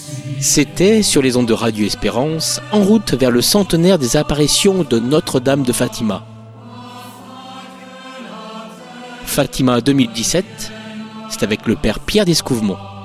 C'était sur les ondes de Radio Espérance, en route vers le centenaire des apparitions de Notre-Dame de Fatima. Fatima 2017, c'est avec le père Pierre Descouvemont.